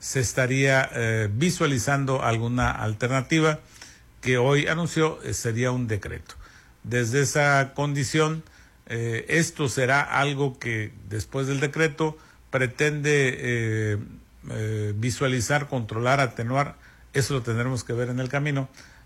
se estaría visualizando alguna alternativa que hoy anunció sería un decreto. Desde esa condición, esto será algo que después del decreto pretende visualizar, controlar, atenuar. Eso lo tendremos que ver en el camino.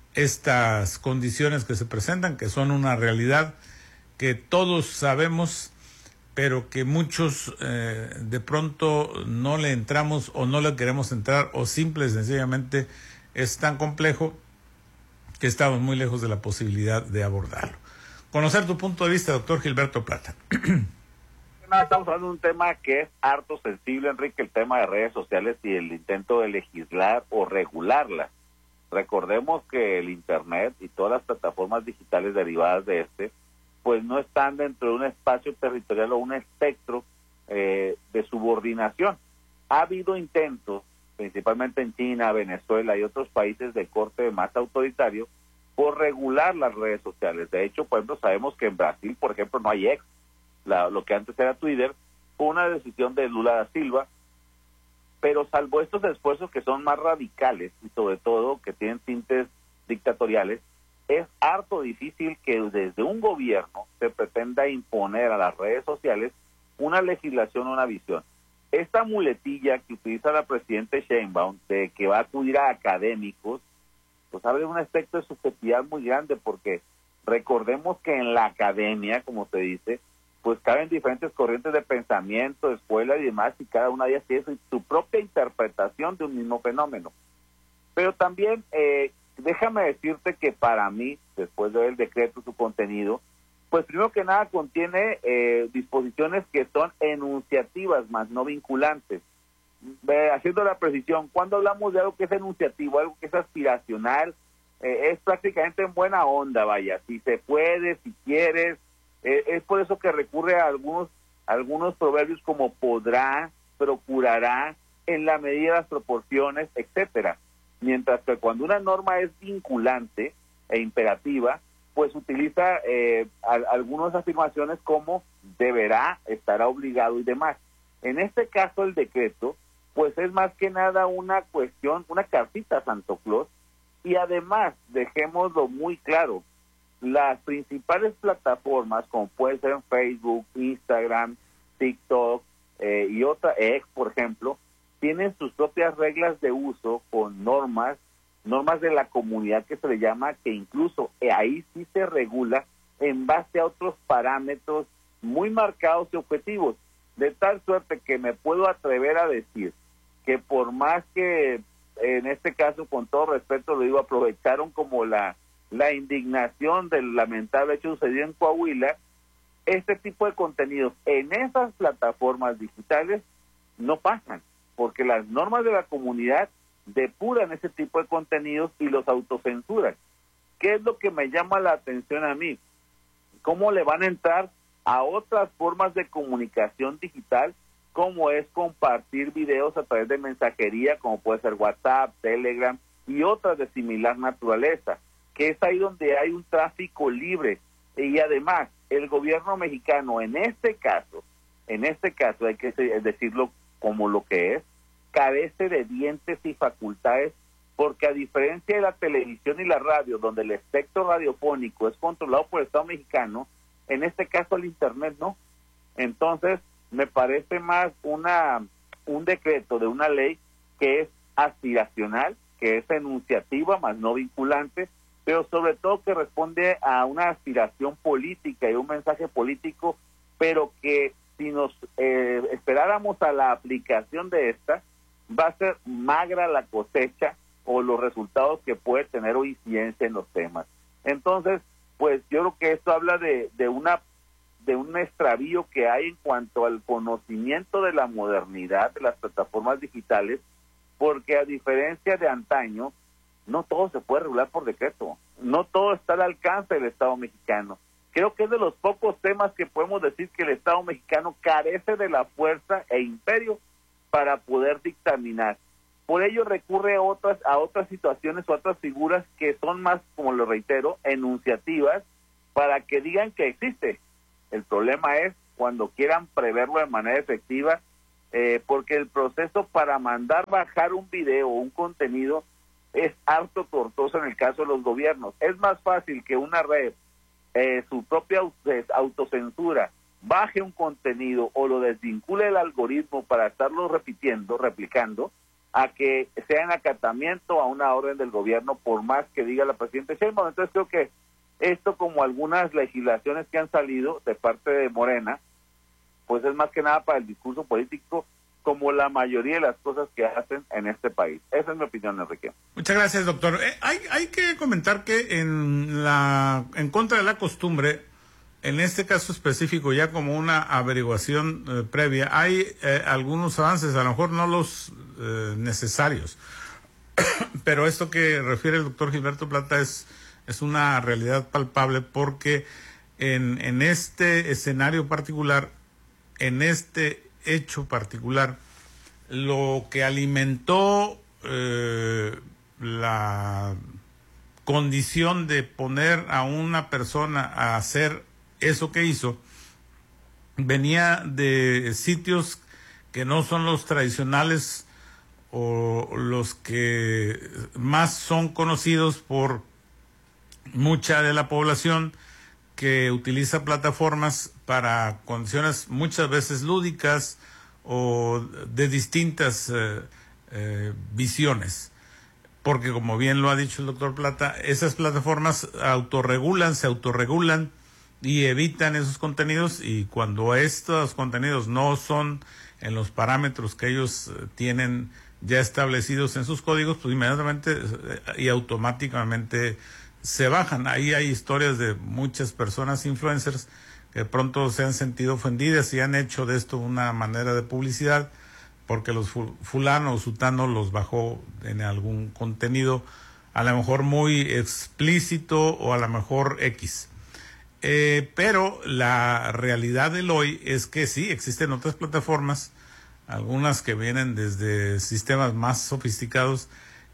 Estas condiciones que se presentan, que son una realidad que todos sabemos, pero que muchos de pronto no le entramos o no le queremos entrar, o simple y sencillamente es tan complejo que estamos muy lejos de la posibilidad de abordarlo. Conocer tu punto de vista, doctor Gilberto Plata. Estamos hablando de un tema que es harto sensible, Enrique, el tema de redes sociales y el intento de legislar o regularlas. Recordemos que el Internet y todas las plataformas digitales derivadas de pues no están dentro de un espacio territorial o un espectro de subordinación. Ha habido intentos, principalmente en China, Venezuela y otros países de corte más autoritario, por regular las redes sociales. De hecho, por ejemplo, sabemos que en Brasil, por ejemplo, no hay X, lo que antes era Twitter, fue una decisión de Lula da Silva, pero salvo estos esfuerzos que son más radicales y sobre todo que tienen tintes dictatoriales, es harto difícil que desde un gobierno se pretenda imponer a las redes sociales una legislación o una visión. Esta muletilla que utiliza la presidenta Sheinbaum de que va a acudir a académicos, pues abre un aspecto de subjetividad muy grande, porque recordemos que en la academia, como se dice, pues caben diferentes corrientes de pensamiento, escuelas y demás, y cada una de ellas tiene su propia interpretación de un mismo fenómeno. Pero también, déjame decirte que para mí, después de ver el decreto, su contenido, pues primero que nada contiene disposiciones que son enunciativas, más no vinculantes. Haciendo la precisión, cuando hablamos de algo que es enunciativo, algo que es aspiracional, es prácticamente en buena onda, vaya, si se puede, si quieres. Es por eso que recurre a algunos proverbios como podrá, procurará, en la medida de las proporciones, etcétera. Mientras que cuando una norma es vinculante e imperativa, pues utiliza algunas afirmaciones como deberá, estará obligado y demás. En este caso el decreto, pues es más que nada una cuestión, una cartita a Santo Claus, y además, dejémoslo muy claro, las principales plataformas, como puede ser Facebook, Instagram, TikTok y otra, X, por ejemplo, tienen sus propias reglas de uso con normas de la comunidad que se le llama, que incluso ahí sí se regula en base a otros parámetros muy marcados y objetivos, de tal suerte que me puedo atrever a decir que por más que en este caso, con todo respeto lo digo, aprovecharon como la indignación del lamentable hecho sucedido en Coahuila, este tipo de contenidos en esas plataformas digitales no pasan, porque las normas de la comunidad depuran ese tipo de contenidos y los autocensuran. ¿Qué es lo que me llama la atención a mí? ¿Cómo le van a entrar a otras formas de comunicación digital, como es compartir videos a través de mensajería, como puede ser WhatsApp, Telegram y otras de similar naturaleza? Que es ahí donde hay un tráfico libre. Y además, el gobierno mexicano, en este caso hay que decirlo como lo que es, carece de dientes y facultades, porque a diferencia de la televisión y la radio, donde el espectro radiofónico es controlado por el Estado mexicano, en este caso el Internet no. Entonces, me parece más un decreto de una ley que es aspiracional, que es enunciativa, más no vinculante, pero sobre todo que responde a una aspiración política y un mensaje político, pero que si nos esperáramos a la aplicación de esta, va a ser magra la cosecha o los resultados que puede tener o incidencia en los temas. Entonces, pues yo creo que esto habla de un extravío que hay en cuanto al conocimiento de la modernidad de las plataformas digitales, porque a diferencia de antaño, no todo se puede regular por decreto, no todo está al alcance del Estado mexicano. Creo que es de los pocos temas que podemos decir que el Estado mexicano carece de la fuerza e imperio para poder dictaminar. Por ello recurre a otras situaciones o otras figuras que son más, como lo reitero, enunciativas, para que digan que existe. El problema es cuando quieran preverlo de manera efectiva, porque el proceso para mandar bajar un video o un contenido es harto tortuoso en el caso de los gobiernos. Es más fácil que una red, su propia autocensura, baje un contenido o lo desvincule el algoritmo para estarlo replicando, a que sea en acatamiento a una orden del gobierno, por más que diga la presidenta Sheinbaum. Entonces creo que esto, como algunas legislaciones que han salido de parte de Morena, pues es más que nada para el discurso político, como la mayoría de las cosas que hacen en este país. Esa es mi opinión, Enrique. Muchas gracias, doctor. Hay que comentar que en contra de la costumbre, en este caso específico, ya como una averiguación previa, hay algunos avances, a lo mejor no los necesarios, pero esto que refiere el doctor Gilberto Plata es una realidad palpable, porque en este escenario particular, en este hecho particular, lo que alimentó la condición de poner a una persona a hacer eso que hizo, venía de sitios que no son los tradicionales o los que más son conocidos por mucha de la población que utiliza plataformas para condiciones muchas veces lúdicas o de distintas visiones. Porque, como bien lo ha dicho el doctor Plata, esas plataformas se autorregulan y evitan esos contenidos, y cuando estos contenidos no son en los parámetros que ellos tienen ya establecidos en sus códigos, pues inmediatamente y automáticamente se bajan. Ahí hay historias de muchas personas influencers que de pronto se han sentido ofendidas y han hecho de esto una manera de publicidad porque los fulano o sutano los bajó en algún contenido, a lo mejor muy explícito o a lo mejor X. Pero la realidad del hoy es que sí, existen otras plataformas, algunas que vienen desde sistemas más sofisticados,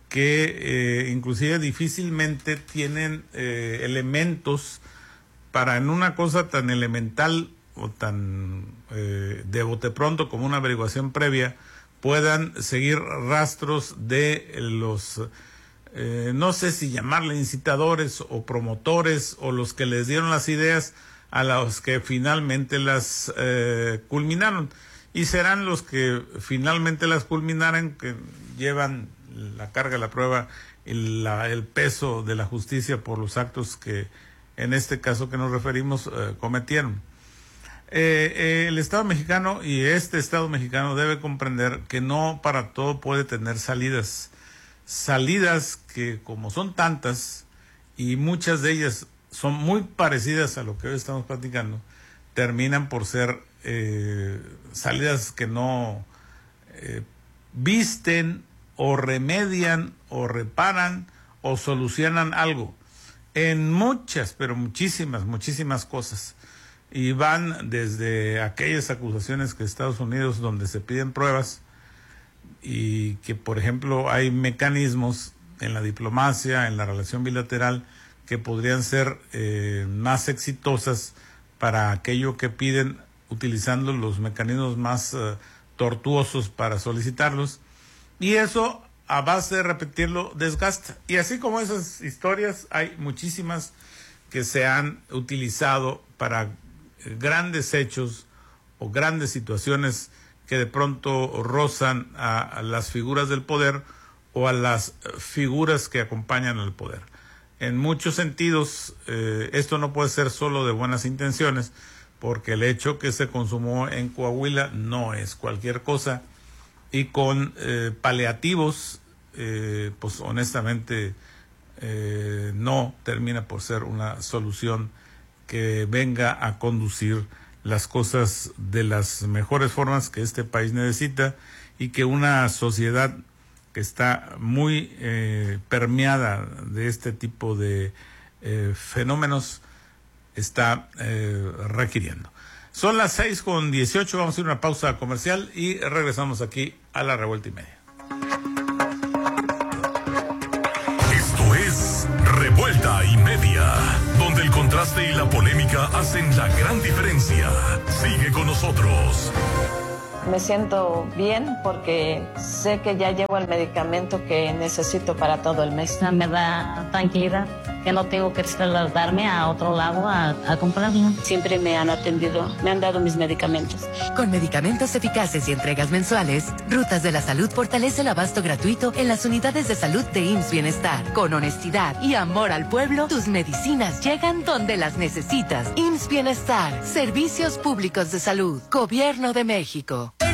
que inclusive difícilmente tienen elementos para, en una cosa tan elemental o tan de bote pronto como una averiguación previa, puedan seguir rastros de los no sé si llamarle incitadores o promotores o los que les dieron las ideas a los que finalmente las culminaron, y serán los que finalmente las culminaran que llevan la carga de la prueba y el peso de la justicia por los actos que en este caso que nos referimos cometieron. El Estado mexicano y este Estado mexicano debe comprender que no para todo puede tener salidas que, como son tantas y muchas de ellas son muy parecidas a lo que hoy estamos platicando, terminan por ser salidas que no visten o remedian o reparan o solucionan algo en muchas, pero muchísimas cosas, y van desde aquellas acusaciones que Estados Unidos, donde se piden pruebas, y que por ejemplo hay mecanismos en la diplomacia, en la relación bilateral, que podrían ser más exitosas para aquello que piden, utilizando los mecanismos más tortuosos para solicitarlos, y eso a base de repetirlo desgasta. Y así como esas historias, hay muchísimas que se han utilizado para grandes hechos o grandes situaciones que de pronto rozan a las figuras del poder o a las figuras que acompañan al poder. En muchos sentidos, esto no puede ser solo de buenas intenciones, porque el hecho que se consumó en Coahuila no es cualquier cosa, y con paliativos, pues honestamente no termina por ser una solución que venga a conducir las cosas de las mejores formas que este país necesita, y que una sociedad que está muy permeada de este tipo de fenómenos está requiriendo. Son las 6:18, vamos a ir a una pausa comercial y regresamos aquí a La Revuelta y Media. Esto es Revuelta y Media, donde el contraste y la polémica hacen la gran diferencia. Sigue con nosotros. Me siento bien porque sé que ya llevo el medicamento que necesito para todo el mes. Me da tranquilidad que no tengo que trasladarme a otro lado a comprarlo. Siempre me han atendido, me han dado mis medicamentos. Con medicamentos eficaces y entregas mensuales, Rutas de la Salud fortalece el abasto gratuito en las unidades de salud de IMSS Bienestar. Con honestidad y amor al pueblo, tus medicinas llegan donde las necesitas. IMSS Bienestar, Servicios Públicos de Salud, Gobierno de México.